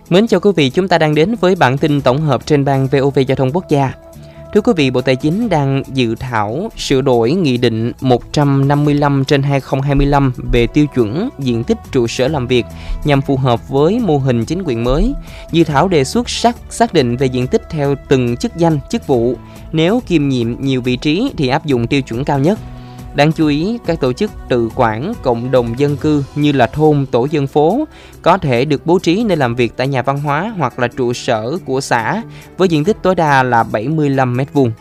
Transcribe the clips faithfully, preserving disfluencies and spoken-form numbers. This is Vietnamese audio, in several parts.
Mến chào quý vị, chúng ta đang đến với bản tin tổng hợp trên ban vê o vê Giao thông Quốc gia. Thưa quý vị, Bộ Tài chính đang dự thảo sửa đổi Nghị định một trăm năm mươi lăm trên hai nghìn không trăm hai mươi lăm về tiêu chuẩn diện tích trụ sở làm việc nhằm phù hợp với mô hình chính quyền mới. Dự thảo đề xuất xác, xác định về diện tích theo từng chức danh, chức vụ. Nếu kiêm nhiệm nhiều vị trí thì áp dụng tiêu chuẩn cao nhất. Đáng chú ý, các tổ chức tự quản, cộng đồng dân cư như là thôn, tổ dân phố có thể được bố trí nơi làm việc tại nhà văn hóa hoặc là trụ sở của xã với diện tích tối đa là bảy mươi lăm mét vuông.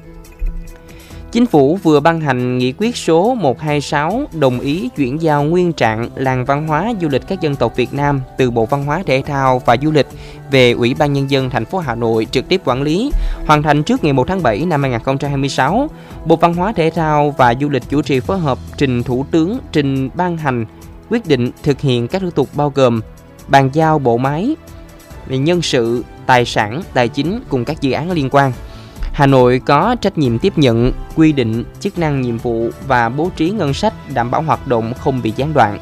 Chính phủ vừa ban hành nghị quyết số một trăm hai mươi sáu đồng ý chuyển giao nguyên trạng làng văn hóa du lịch các dân tộc Việt Nam từ Bộ Văn hóa Thể thao và Du lịch về Ủy ban Nhân dân thành phố Hà Nội trực tiếp quản lý, hoàn thành trước ngày một tháng bảy năm hai nghìn không trăm hai mươi sáu. Bộ Văn hóa Thể thao và Du lịch chủ trì phối hợp trình Thủ tướng trình ban hành quyết định thực hiện các thủ tục bao gồm bàn giao bộ máy, nhân sự, tài sản, tài chính cùng các dự án liên quan. Hà Nội có trách nhiệm tiếp nhận, quy định chức năng nhiệm vụ và bố trí ngân sách đảm bảo hoạt động không bị gián đoạn.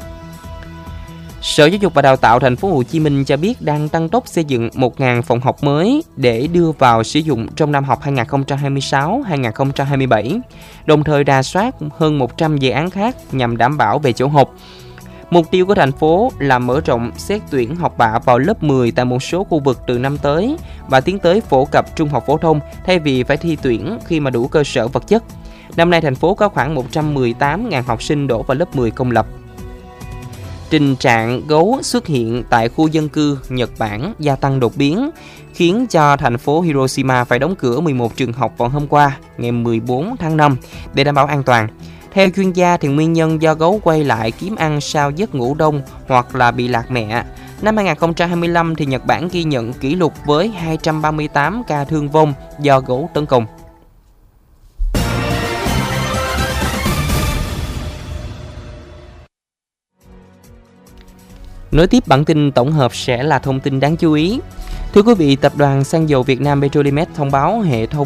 Sở Giáo dục và Đào tạo Thành phố Hồ Chí Minh cho biết đang tăng tốc xây dựng một nghìn phòng học mới để đưa vào sử dụng trong năm học hai nghìn không trăm hai mươi sáu hai nghìn không trăm hai mươi bảy, đồng thời rà soát hơn một trăm dự án khác nhằm đảm bảo về chỗ học. Mục tiêu của thành phố là mở rộng xét tuyển học bạ vào lớp mười tại một số khu vực từ năm tới và tiến tới phổ cập trung học phổ thông thay vì phải thi tuyển khi mà đủ cơ sở vật chất. Năm nay thành phố có khoảng một trăm mười tám nghìn học sinh đổ vào lớp mười công lập. Tình trạng gấu xuất hiện tại khu dân cư Nhật Bản gia tăng đột biến, khiến cho thành phố Hiroshima phải đóng cửa mười một trường học vào hôm qua, ngày mười bốn tháng năm, để đảm bảo an toàn. Theo chuyên gia thì nguyên nhân do gấu quay lại kiếm ăn sau giấc ngủ đông hoặc là bị lạc mẹ. Năm hai nghìn không trăm hai mươi lăm thì Nhật Bản ghi nhận kỷ lục với hai trăm ba mươi tám ca thương vong do gấu tấn công. Nối tiếp bản tin tổng hợp sẽ là thông tin đáng chú ý. Thưa quý vị, Tập đoàn Xăng dầu Việt Nam Petrolimex thông báo hệ thống